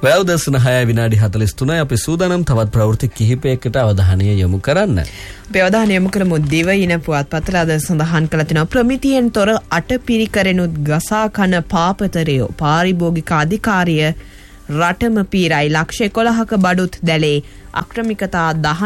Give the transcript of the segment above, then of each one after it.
වැවදසන 6 විනාඩි 43 අපි සූදානම් තවත් ප්‍රවෘත්ති කිහිපයකට අවධානය යොමු කරන්න. අපි අවධානය යොමු කරමු දිවයින පුවත්පතට අද සඳහන් කළ තිනවා ප්‍රමිතියෙන් තොර අටපිරිකරෙනුත් ගසා කන පාපතරයෝ පාරිභෝගික අධිකාරිය රටම පීරයි ලක්ෂ 11ක බඩුත් දැලේ අක්‍රමිකතා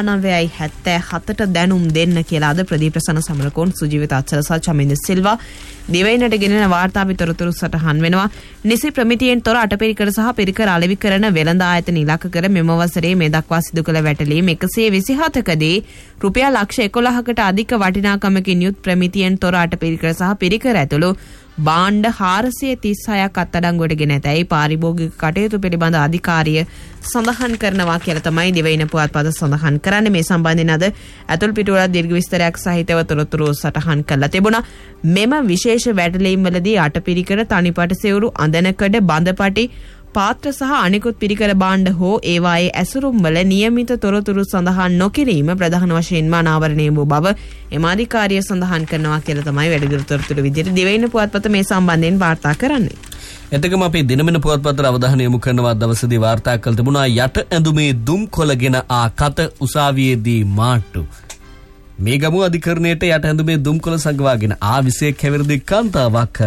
19.77ට දැනුම් දෙන්න කියලා අද ප්‍රදීප ප්‍රසන්න සමරකෝන් සුජීවිත අත්සල සහ චමින්ද සිල්වා දිවයිනට ගෙනෙන වාර්තා විතරතුරු සටහන් වෙනවා. නිසි ප්‍රමිතියෙන් තොර අටපිරිකර සහ පිරිකර අලෙවි කරන වෙළඳ ආයතන ඉලක්ක කර මෙම වසරේ මේ දක්වා සිදු කළ වැටලීම් 127කදී රුපියල් ලක්ෂ 11කට අධික වටිනාකමකින් යුත් ප්‍රමිතියෙන් තොර අටපිරිකර සහ පිරිකර ඇතුළු බාණ්ඩ 436ක් අත්අඩංගුවට ගෙන ඇතැයි පාරිභෝගික කටයුතු පිළිබඳ අධිකාරිය සඳහන් කරනවා කියලා තමයි දිවයින පුවත්පත සඳහන් කරන්නේ. මේ සම්බන්ධයෙන් අද ඇතුල් පිටුවල දීර්ඝ විස්තරයක් සහිතව තොරතුරු සටහන් කරලා තිබුණා. මෙම විශේෂ වැටලීම් වලදී අටපිරිකර තනිපට සෙවුරු අඳනකඩ බඳපටි පාත්‍ර සහ අනෙකුත් පිරිකර භාණ්ඩ හෝ ඒවායේ ඇසුරුම් වල නියමිත තොරතුරු සඳහන් නොකිරීම ප්‍රධාන වශයෙන්ම අනාවරණය වූ බව එම අධිකාරිය සඳහන් කරනවා කියලා තමයි වැඩිදුර තොරතුරු විදිහට දිවයින පුවත්පත මේ සම්බන්ධයෙන් වාර්තා කරන්නේ. එතකම අපි දිනමින පුවත්පතට අවධානය යොමු කරනවා දවසේදී වාර්තා කළ තිබුණා යට ඇඳුමේ දුම් කොළගෙන ආ කත උසාවියේදී මාට්ටු. මේ ගමුව අධිකරණයට යට ඇඳුමේ දුම් කොළ සංගවාගෙන ආ 21 හැවිරිදි කාන්තාවක්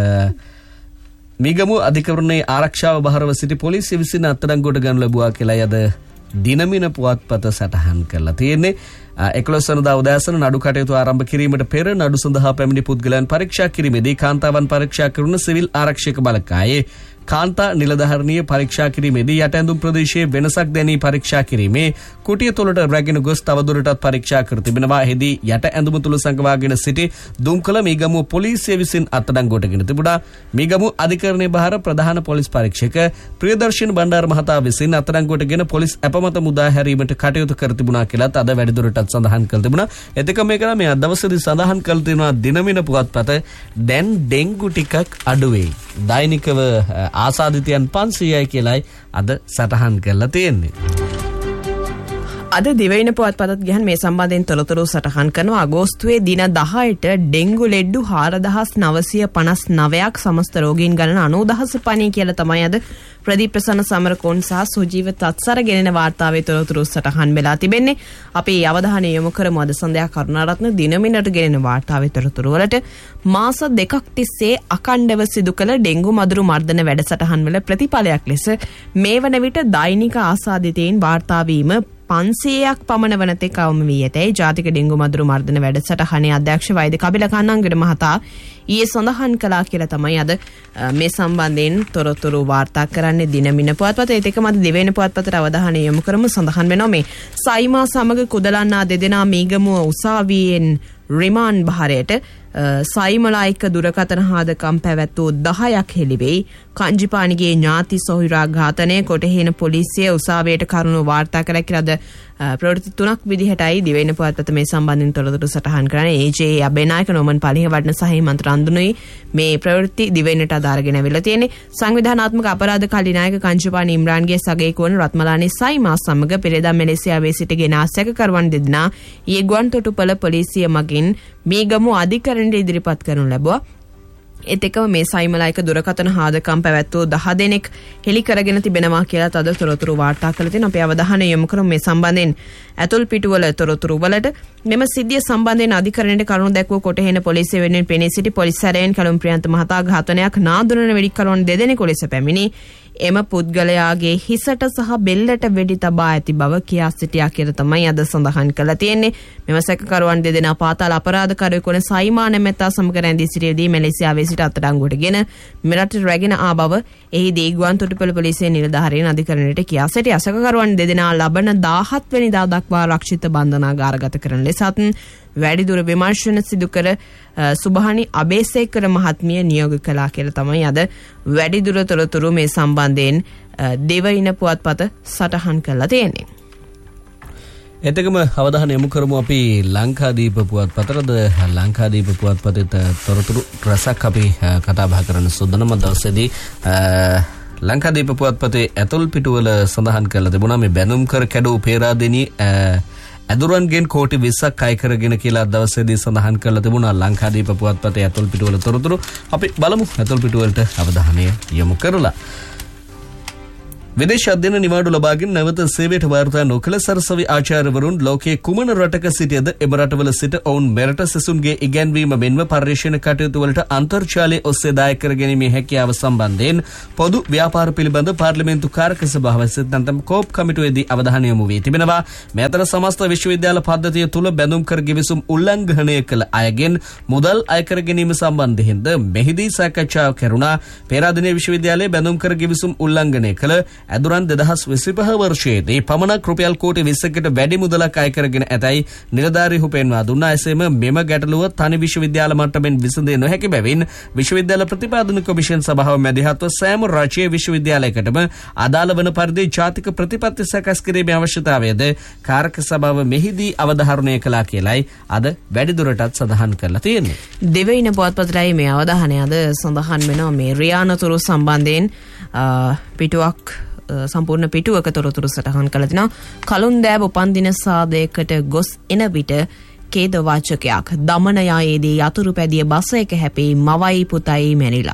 මිගමු අධිකරණයේ ආරක්ෂාව බහරව සිටි පොලිසිය විසින් අත්අඩංගුවට ගනු ලැබුවා කියලා අද දිනමින පුවත්පත සටහන් කරලා තියෙන්නේ. 11 වෙනිදා උදෑසන නඩු කටයුතු ආරම්භ කිරීමට පෙර නඩු සඳහා පැමිණි පුද්ගලයන් පරීක්ෂා කිරීමේදී කාන්තාවන් පරීක්ෂා කරන සිවිල් ආරක්ෂක බලකායේ කාන්තා නිලධාරණිය පරීක්ෂා කිරීමේදී යට ඇඳුම් ප්‍රදේශයේ වෙනසක් දැනී පරීක්ෂා කිරීමේ කුටිය තුළට රැගෙන ගොස් තවදුරටත් පරීක්ෂා කර තිබෙනවා. එහිදී යට ඇඳුම තුළ සංගවාගෙන සිටි දුම්කල මීගමුව පොලිසිය විසින් අත්අඩංගුවට ගෙන තිබුණා. මීගමුව අධිකරණයේ බහර ප්‍රධාන පොලිස් පරීක්ෂක ප්‍රියදර්ශන බණ්ඩාර මහතා විසින් අත්අඩංගුවට ගෙන පොලිස් අපමත මුදා හැරීමට කටයුතු කර තිබුණා කියලාත් අද වැඩිදුරටත් සඳහන් කළ තිබුණා. එතක මේක මේ දවසේදී සඳහන් කළ තිබුණා දිනමින පුවත්පත දැන් ඩෙන්ගු ටිකක් අඩු වෙයි. දෛනිකව ආසාදිතයන් 500යි කියලායි අද සටහන් කරලා තියෙන්නේ. අද දිවයින පුවත්පතත් ගියන් මේ සම්බන්ධයෙන් තොරතුරු සටහන් කරනවා. අගෝස්තුවේ දින 10ට ඩෙන්ගු ලෙඩ්ඩු 4959ක් සමස්ත රෝගීන් ගණන 90000 පණී කියලා තමයි අද ප්‍රදීප ප්‍රසන්න සමරකෝන් සහ සුජීව තත්සර ගෙනෙන වාර්තාවේ තොරතුරු සටහන් වෙලා තිබෙන්නේ. අපි අවධානය යොමු කරමු අද සන්ධ්‍යා කරුණාරත්න දිනමිනට ගෙනෙන වාර්තාවේ තොරතුරු වලට. මාස 2ක් තිස්සේ අකණ්ඩව සිදු කළ ඩෙන්ගු මදුරු මර්ධන වැඩසටහන් වල ප්‍රතිඵලයක් ලෙස මේ වන විට දෛනික ආසාදිතයින් වාර්තා වීම 500ක් පමණ වන තෙක් අවම වී ඇතැයි ජාතික ඩෙන්ගු මදුරු මර්ධන වැඩසටහනේ අධ්‍යක්ෂ වෛද්‍ය කබිල කන්නංගඩ මහතා ඊයේ සඳහන් කළා කියලා තමයි අද මේ සම්බන්ධයෙන් තොරතුරු වාර්තා කරන්නේ දිනමින පුවත්පත. ඒත් එකම අද දිවයින පුවත්පතට අවධානය යොමු කරමු. සඳහන් වෙනවා මේ සයිමා සමග කුදලන්නා දෙදෙනා මීගමුව උසාවියෙන් රිමාන්ඩ් බහරයට සයිමලායික දුරකථන හාදකම් පැවැත්වූ 10ක් හෙළිවෙයි. කංජිපානිගේ ඥාති සොහොයුරා ඝාතනය කොටහේන පොලිසිය උසාවියට කරුණු වාර්තා කළා කියලා අද ප්‍රවෘත්ති 3ක් විදිහටයි දිවයින පුවත්පත මේ සම්බන්ධයෙන් තොරතුරු සටහන් කරන්නේ. ඒ.ජේ. අබේනායක නොමන් පලිහවඩන සහ හිමන්ත රන්දුනුයි මේ ප්‍රවෘත්ති දිවයිනට අදාරගෙන අවිලා තියෙන්නේ. සංවිධානාත්මක අපරාධ කල්ලිනායක කංජිපානි ඉම්රාන්ගේ සගයෙකුවන රත්මලානි සයිමා සමග පෙරේදා මැලේසියාවේ සිටගෙන සැකකරුවන් දෙදෙනා ඊයේ ගුවන්තොටුපළ පොලිසිය මගින් මීගමුව අධිකරණයට ඉදිරිපත් කරනු ලැබුවා. ඒත් එකම මේ සයිමලායික දුරකථන හාදකම් පැවැත්වූ 10 දෙනෙක් හෙළි කරගෙන තිබෙනවා කියලා තද තොරතුරු වාර්තා කළ තියෙනවා. අපි අවධානය යොමු කරමු මේ සම්බන්ධයෙන් ඇතුල් පිටුවල තොරතුරු වලට. මෙම සිද්ධිය සම්බන්ධයෙන් අධිකරණයට කරුණු දැක්වූ කොටහේන පොලිසිය වෙනුවෙන් පෙනී සිටි පොලිස් සැරයන් කලුම් ප්‍රියන්ත මහතා ඝාතනයක් නාඳුනන වෙඩික්කරුවන් දෙදෙනෙකු ලෙස පැමිණි එම පුද්ගලයාගේ හිසට සහ බෙල්ලට වෙඩි තබා ඇති බව කියා සිටියා කියලා තමයි අද සඳහන් කරලා තියෙන්නේ. මෙම සැකකරුවන් දෙදෙනා පාතාල අපරාධකාරයෙකු වන සයිමා නැමැත්තා සමග රැඳී සිටියේදී මැලේසියාවේ සිට අත්අඩංගුවට ගෙන මෙරට රැගෙන ආ බව එහිදී ගුවන්තොටුපළ පොලිසිය නිලධාරීන් අධිකරණයට කියා සිටියා. සැකකරුවන් දෙදෙනා ලබන 17 වෙනිදා දක්වා ආරක්ෂිත බන්ධනාගාරගත කරන ලෙසත් වැඩිදුර විමර්ශන සිදු කර සුභානි අබේසේකර මහත්මිය නියෝග කළා කියලා තමයි අද වැඩිදුර තොරතුරු මේ සම්බන්ධයෙන් දෙවයින පුවත්පත සටහන් කරලා තියෙන්නේ. එතකම අවධානය යොමු කරමු අපි ලංකාදීප පුවත්පතට. ලංකාදීප පුවත්පතේ තොරතුරු රසක් අපි කතා බහ කරන සූදානම දවසේදී ලංකාදීප පුවත්පතේ ඇතුල් පිටුවල සඳහන් කරලා තිබුණා මේ බැඳුම් කර කැඩූ පේරාදෙණිය ඇදුරන්ගෙන් කෝටි 20ක් අය කරගෙන කියලා දවසේදී සඳහන් කරලා තිබුණා ලංකාදීප පුවත්පතේ ඇතුල් පිටුවල තොරතුරු. අපි බලමු ඇතුල් පිටුවලට අවධානය යොමු කරලා. විදේශ අධ්‍යයන නිවාඩු ලබාගෙන නැවත සේවයට වාර්තා නොකළ සරසවි ආචාර්යවරුන් ලෝකයේ කුමන රටක සිටියද එම රටවල සිට ඔවුන් මෙරට සෙසුන්ගේ ඉගැන්වීම මෙන්ම පර්යේෂණ කටයුතු වලට අන්තර්ජාලය ඔස්සේ දායක කර ගැනීමේ හැකියාව සම්බන්ධයෙන් පොදු ව්‍යාපාර පිළිබඳ පාර්ලිමේන්තු කාරක සභාව සිද්ධාන්තම කෝප් කමිටුවේදී අවධානය යොමු වී තිබෙනවා. මේ අතර සමස්ත විශ්වවිද්‍යාල පද්ධතිය තුල බැඳුම් කර ගිවිසුම් උල්ලංඝනය කළ අයගෙන් මුදල් අය කර ගැනීම සම්බන්ධයෙන්ද මෙහිදී සාකච්ඡාව කෙරුණා. පේරාදෙණිය විශ්වවිද්‍යාලයේ බැඳුම් කර ගිවිසුම් උල්ලංඝනය කළ ඇදුරන් 2025 වර්ෂයේදී පමණක් රුපියල් කෝටි 20කට වැඩි මුදලක් අය කරගෙන ඇතැයි නිලධාරීහු පෙන්වා දුන්නා. එසේම මෙම ගැටලුව තනි විශ්වවිද්‍යාල මට්ටමින් විසඳිය නොහැකි බැවින් විශ්වවිද්‍යාල ප්‍රතිපාදන කොමිෂන් සභාව මැදිහත්ව සෑම රාජ්‍ය විශ්වවිද්‍යාලයකටම අදාළ වන පරිදි ජාතික ප්‍රතිපත්ති සකස් කිරීමේ අවශ්‍යතාවයද කාරක සභාව මෙහිදී අවධාරණය කළා කියලයි අද වැඩිදුරටත් සඳහන් කරලා තියෙන්නේ. දෙවයින පුවත්පතයි මේ අවධානය අද සඳහන් වෙනවා මේ රියානතුරු සම්බන්ධයෙන් පිටුවක් සම්පූර්ණ පිටුවක තොරතුරු සටහන් කළ තිනවා. කලුන්දෑව උපන්දින සාදයකට ගොස් එන විට ඛේද වාචකයක් දමනයායේදී යතුරු පැදිය බස එක හැපී මවයි පුතයි මැරිලා.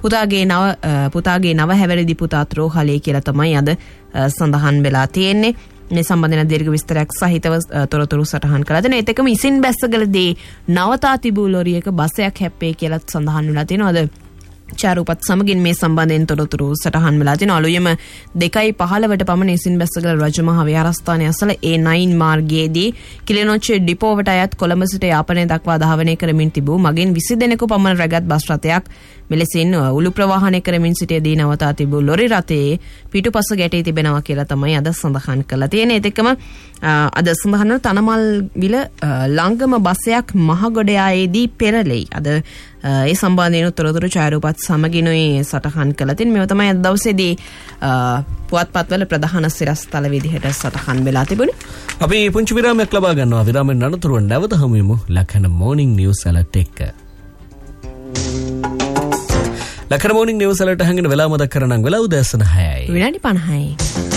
පුතාගේ නව හැවිරිදි පුතාත් රෝහලේ කියලා තමයි අද සඳහන් වෙලා තියෙන්නේ. මේ සම්බන්ධයෙන් දීර්ඝ විස්තරයක් සහිතව තොරතුරු සටහන් කළා. දැන් ඒතකම ඉසින් බැස්සගලදී නවතා තිබූ ලොරියක බසයක් හැප්පේ කියලා සඳහන් වෙලා තියෙනවා. අද චාරුපත් සමගින් මේ සම්බන්ධයෙන් තොරතුරු සටහන් වෙලා තිනවා. අලුයම 2:15ට පමණ ඉසින් බැස්සගල රජමහා විහාරස්ථානයේ අසල A9 මාර්ගයේදී කිලිනොච්චේ ඩිපෝවට අයත් කොළඹ සිට යාපනය දක්වා ධාවනය කරමින් තිබූ මගින් 20 දෙනෙකු පමණ රැගත් බස් රථයක් මෙලෙසින් උළු ප්‍රවාහනය කරමින් සිටියදී නවතා තිබූ ලොරි රථයේ පිටුපස ගැටී තිබෙනවා කියලා තමයි අද සඳහන් කරලා තියෙන්නේ. ඒත් එක්කම අද සඳහන් වන තනමල් විල ලංගම බස්යක් මහගොඩයායේදී පෙරලෙයි. අද ඒ සම්බන්ධයෙන් තොරතුරු ඡායාරූපත් සමගිනුයි සටහන් කළා තියෙන්නේ. මේව තමයි අද දවසේදී පුවත්පත්වල ප්‍රධාන සිරස්තල විදිහට සටහන් වෙලා තිබුණේ. අපි පුංචි විරාමයක් ලබා ගන්නවා. විරාමෙන් අනතුරුව නැවත හමු වෙමු ලක්ෂණ මොර්නිං නිවුස් අලර්ට් එක. ලක්ෂණ මොර්නිං නිවුස් අලර්ට් හංගන වෙලාව මතක් කරනම් වෙලාව උදෑසන 6යි. විනාඩි 50යි.